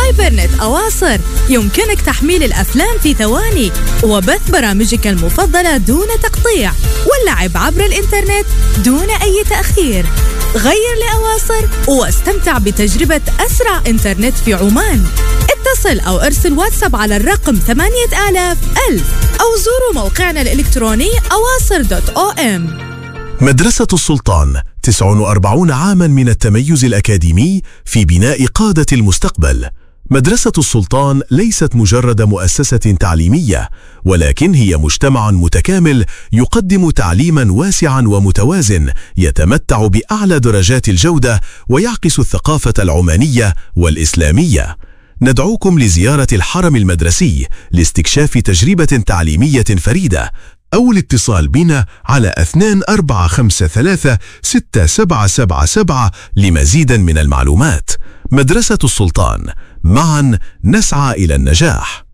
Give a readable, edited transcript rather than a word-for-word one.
فايبر نت أواصر يمكنك تحميل الأفلام في ثواني وبث برامجك المفضلة دون تقطيع واللعب عبر الإنترنت دون أي تأخير. غير لأواصر واستمتع بتجربة أسرع إنترنت في عمان. اتصل أو ارسل واتساب على الرقم 8000 أو زوروا موقعنا الإلكتروني awasr.om. مدرسة السلطان 49 عاما من التميز الأكاديمي في بناء قادة المستقبل. مدرسة السلطان ليست مجرد مؤسسة تعليمية، ولكن هي مجتمع متكامل يقدم تعليما واسعا ومتوازن يتمتع بأعلى درجات الجودة ويعكس الثقافة العمانية والإسلامية. ندعوكم لزيارة الحرم المدرسي لاستكشاف تجربة تعليمية فريدة، أو الاتصال بنا على 24536777 لمزيد من المعلومات. مدرسة السلطان، معا نسعى إلى النجاح.